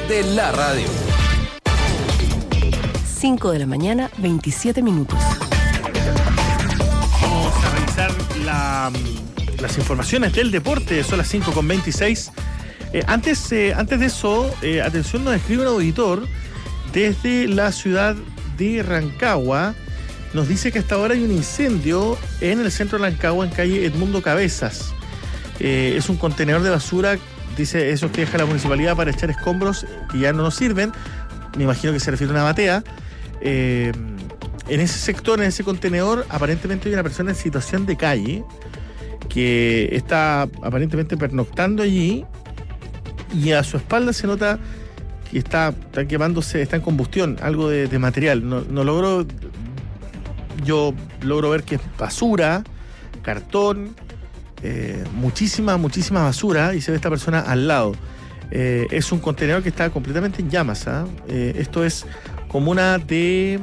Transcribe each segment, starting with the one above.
de la radio. 5 de la mañana, 27 minutos. Vamos a revisar las informaciones del deporte. Son las 5:26. Antes de eso, atención, nos escribe un auditor desde la ciudad de Rancagua. Nos dice que hasta ahora hay un incendio en el centro de Rancagua, en calle Edmundo Cabezas. Es un contenedor de basura, dice, esos que deja la municipalidad para echar escombros que ya no nos sirven. Me imagino que se refiere a una batea. En ese sector, en ese contenedor, aparentemente hay una persona en situación de calle que está aparentemente pernoctando allí, y a su espalda se nota que está quemándose, está en combustión, algo de material. Yo logro ver que es basura, cartón, muchísima basura, y se ve esta persona al lado. Es un contenedor que está completamente en llamas. Esto es comuna de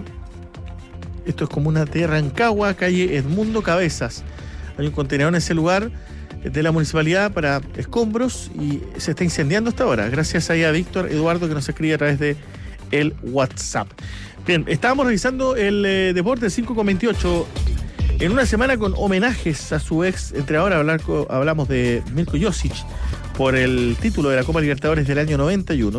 Rancagua, calle Edmundo Cabezas. Hay un contenedor en ese lugar de la municipalidad para escombros y se está incendiando hasta ahora. Gracias ahí a Víctor Eduardo, que nos escribe a través de el WhatsApp. Bien, estábamos revisando el deporte 5:28. En una semana con homenajes a su ex entrenador, hablamos de Mirko Josic por el título de la Copa Libertadores del año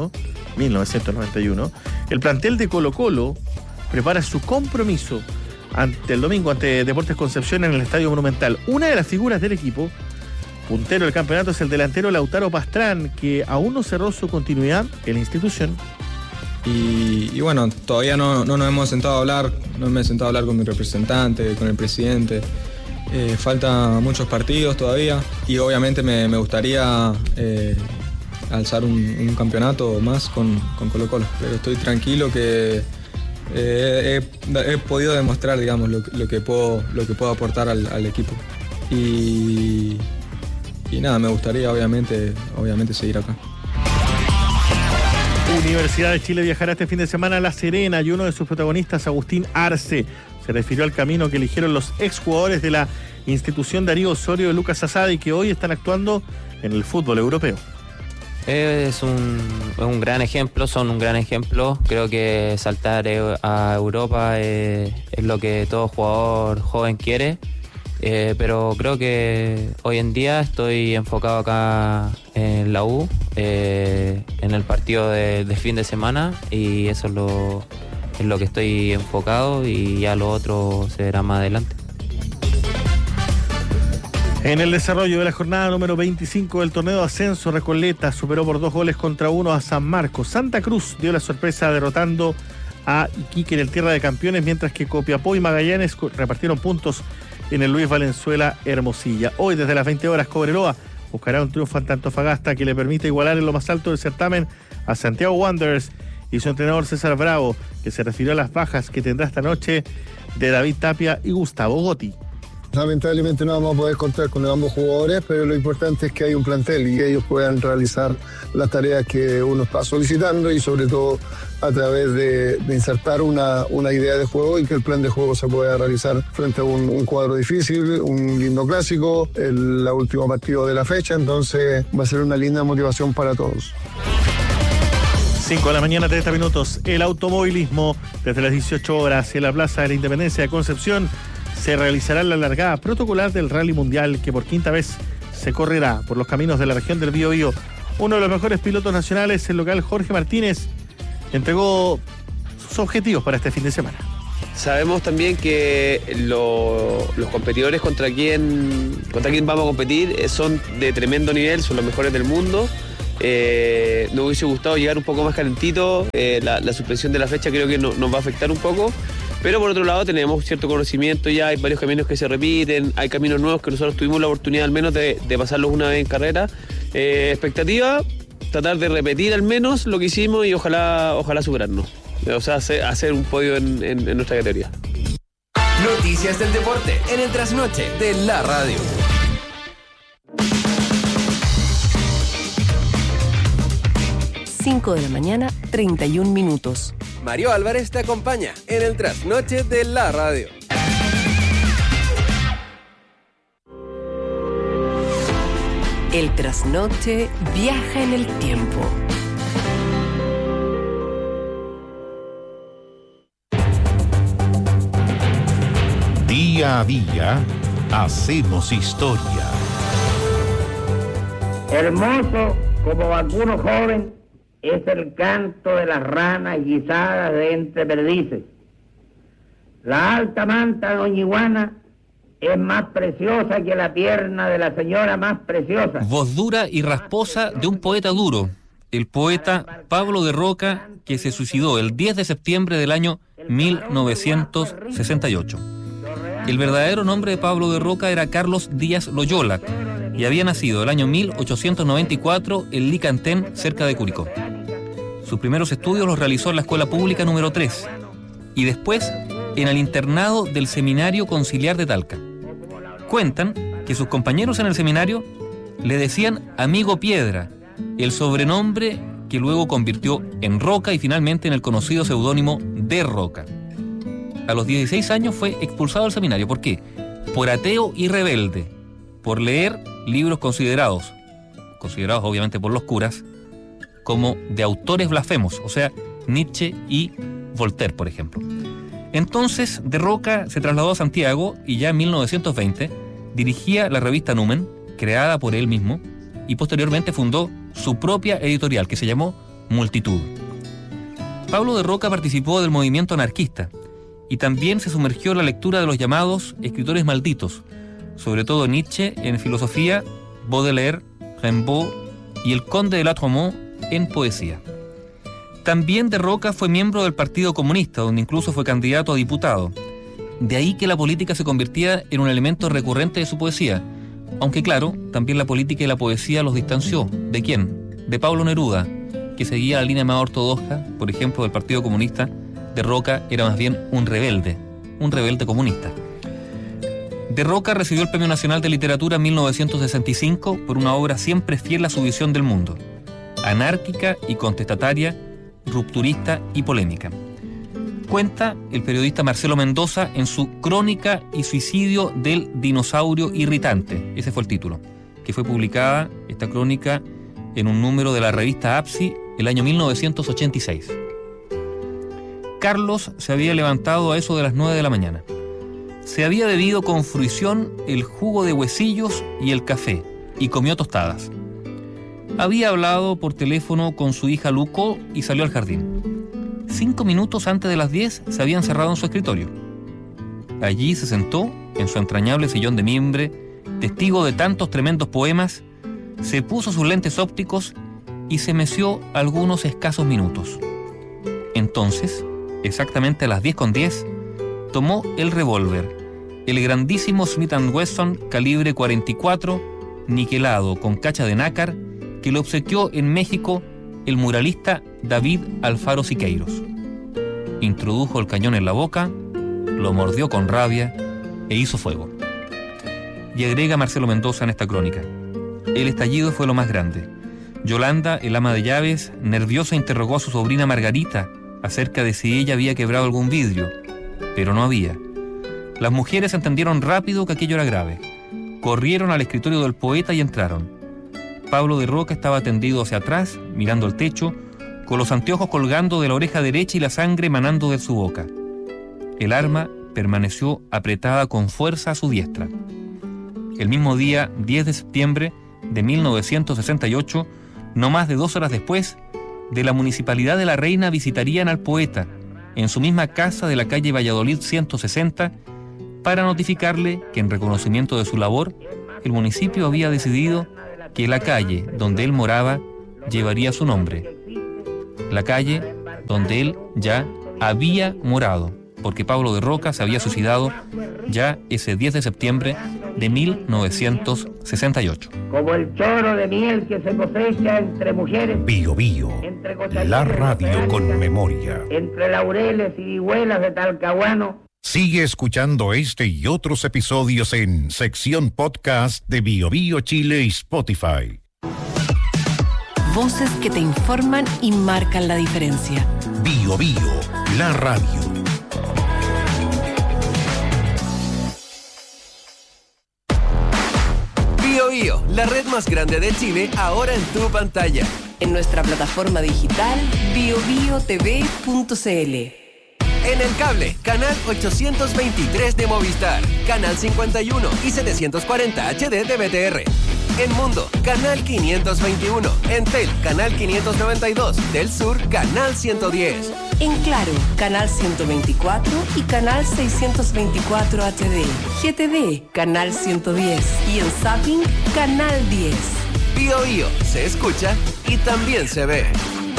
1991. El plantel de Colo-Colo prepara su compromiso el domingo ante Deportes Concepción en el Estadio Monumental. Una de las figuras del equipo, puntero del campeonato, es el delantero Lautaro Pastrán, que aún no cerró su continuidad en la institución. Y bueno, todavía no nos hemos sentado a hablar, no me he sentado a hablar con mi representante, con el presidente. Faltan muchos partidos todavía y obviamente me gustaría alzar un campeonato más con Colo-Colo, pero estoy tranquilo que he podido demostrar, digamos, lo que puedo aportar al equipo. Y nada, me gustaría obviamente seguir acá. Universidad de Chile viajará este fin de semana a La Serena, y uno de sus protagonistas, Agustín Arce, se refirió al camino que eligieron los exjugadores de la institución Darío Osorio y Lucas Asadi, que hoy están actuando en el fútbol europeo. Es un gran ejemplo, son un gran ejemplo. Creo que saltar a Europa es lo que todo jugador joven quiere. Pero creo que hoy en día estoy enfocado acá en la U, en el partido de fin de semana, y eso es lo que estoy enfocado, y ya lo otro se verá más adelante. En el desarrollo de la jornada número 25 del torneo de ascenso, Recoleta superó por 2-1 a San Marcos. Santa Cruz dio la sorpresa derrotando a Iquique en el Tierra de Campeones, mientras que Copiapó y Magallanes repartieron puntos en el Luis Valenzuela Hermosilla. Hoy, desde las 20 horas, Cobreloa buscará un triunfo ante Antofagasta que le permite igualar en lo más alto del certamen a Santiago Wanderers y su entrenador César Bravo, que se refirió a las bajas que tendrá esta noche de David Tapia y Gustavo Gotti. Lamentablemente no vamos a poder contar con ambos jugadores, pero lo importante es que hay un plantel y que ellos puedan realizar las tareas que uno está solicitando, y sobre todo a través de insertar una idea de juego, y que el plan de juego se pueda realizar frente a un cuadro difícil, un lindo clásico, el último partido de la fecha. Entonces va a ser una linda motivación para todos. 5 de la mañana, 30 minutos. El automovilismo, desde las 18 horas en la Plaza de la Independencia de Concepción, se realizará la largada protocolar del Rally Mundial, que por quinta vez se correrá por los caminos de la región del Biobío. Uno de los mejores pilotos nacionales, el local Jorge Martínez, entregó sus objetivos para este fin de semana. Sabemos también que los competidores contra quien vamos a competir son de tremendo nivel, son los mejores del mundo. Nos hubiese gustado llegar un poco más calentito. La suspensión de la fecha creo que nos va a afectar un poco. Pero por otro lado tenemos cierto conocimiento ya, hay varios caminos que se repiten, hay caminos nuevos que nosotros tuvimos la oportunidad al menos de pasarlos una vez en carrera. Expectativa, tratar de repetir al menos lo que hicimos y ojalá superarnos. O sea, hacer un podio en nuestra categoría. Noticias del deporte en el trasnoche de la radio. Cinco de la mañana, 31 minutos. Mario Álvarez te acompaña en el trasnoche de la radio. El trasnoche viaja en el tiempo. Día a día hacemos historia. Hermoso como vacuno joven es el canto de las ranas guisadas de entre perdices. La alta manta de doña Iguana es más preciosa que la pierna de la señora más preciosa. Voz dura y rasposa de un poeta duro, el poeta Pablo de Roca, que se suicidó el 10 de septiembre del año 1968. El verdadero nombre de Pablo de Roca era Carlos Díaz Loyola y había nacido el año 1894 en Licantén, cerca de Curicó. Sus primeros estudios los realizó en la Escuela Pública número 3 y después en el internado del Seminario Conciliar de Talca. Cuentan que sus compañeros en el seminario le decían Amigo Piedra, el sobrenombre que luego convirtió en Roca y finalmente en el conocido seudónimo de Roca. A los 16 años fue expulsado del seminario. ¿Por qué? Por ateo y rebelde, por leer libros considerados obviamente por los curas, como de autores blasfemos, o sea, Nietzsche y Voltaire, por ejemplo. Entonces, de Roca se trasladó a Santiago y ya en 1920 dirigía la revista Numen, creada por él mismo, y posteriormente fundó su propia editorial, que se llamó Multitud. Pablo de Roca participó del movimiento anarquista y también se sumergió en la lectura de los llamados escritores malditos, sobre todo Nietzsche en filosofía, Baudelaire, Rimbaud y el Conde de la Tremont en poesía. También de Roca fue miembro del Partido Comunista, donde incluso fue candidato a diputado. De ahí que la política se convirtiera en un elemento recurrente de su poesía. Aunque claro, también la política y la poesía los distanció. ¿De quién? De Pablo Neruda, que seguía la línea más ortodoxa, por ejemplo, del Partido Comunista. De Roca era más bien un rebelde comunista. De Roca recibió el Premio Nacional de Literatura en 1965 por una obra siempre fiel a su visión del mundo, anárquica y contestataria, rupturista y polémica. Cuenta el periodista Marcelo Mendoza en su Crónica y suicidio del dinosaurio irritante, ese fue el título, que fue publicada esta crónica en un número de la revista APSI el año 1986. Carlos se había levantado a eso de las 9 de la mañana. Se había bebido con fruición el jugo de huesillos y el café, y comió tostadas. Había hablado por teléfono con su hija Luco y salió al jardín. 5 minutos antes de las 10 se había encerrado en su escritorio. Allí se sentó en su entrañable sillón de mimbre, testigo de tantos tremendos poemas, se puso sus lentes ópticos y se meció algunos escasos minutos. Entonces, exactamente a las 10:10, tomó el revólver, el grandísimo Smith & Wesson calibre 44, niquelado con cacha de nácar, que le obsequió en México el muralista David Alfaro Siqueiros. Introdujo el cañón en la boca, lo mordió con rabia e hizo fuego. Y agrega Marcelo Mendoza en esta crónica: el estallido fue lo más grande. Yolanda, el ama de llaves, nerviosa interrogó a su sobrina Margarita acerca de si ella había quebrado algún vidrio, pero no había. Las mujeres entendieron rápido que aquello era grave. Corrieron al escritorio del poeta y entraron. Pablo de Roca estaba tendido hacia atrás, mirando el techo, con los anteojos colgando de la oreja derecha y la sangre emanando de su boca. El arma permaneció apretada con fuerza a su diestra. El mismo día, 10 de septiembre de 1968, no más de 2 horas después, de la Municipalidad de La Reina visitarían al poeta en su misma casa de la calle Valladolid 160 para notificarle que en reconocimiento de su labor, el municipio había decidido que la calle donde él moraba llevaría su nombre. La calle donde él ya había morado, porque Pablo de Roca se había suicidado ya ese 10 de septiembre de 1968. Como el choro de miel que se cosecha entre mujeres. Bio Bio, la radio con memoria. Entre laureles y vihuelas de Talcahuano. Sigue escuchando este y otros episodios en sección podcast de Bio Bio Chile y Spotify. Voces que te informan y marcan la diferencia. Bio Bio, la radio. Bio Bio, la red más grande de Chile, ahora en tu pantalla. En nuestra plataforma digital biobiotv.cl. En el cable, canal 823 de Movistar, canal 51 y 740 HD de BTR. En Mundo, canal 521. En Tel, canal 592. Del Sur, canal 110. En Claro, canal 124 y canal 624 HD. GTV, canal 110. Y en Zapping, canal 10. Bio Bio se escucha y también se ve.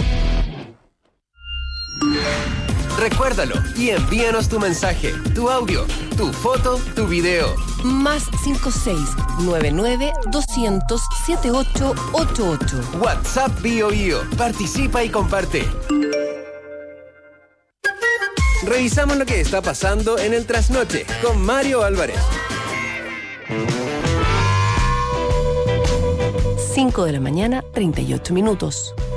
Recuérdalo y envíanos tu mensaje, tu audio, tu foto, tu video. Más 56-99-200-7888. WhatsApp Bio Bio. Participa y comparte. Revisamos lo que está pasando en el trasnoche con Mario Álvarez. 5 de la mañana, 38 minutos.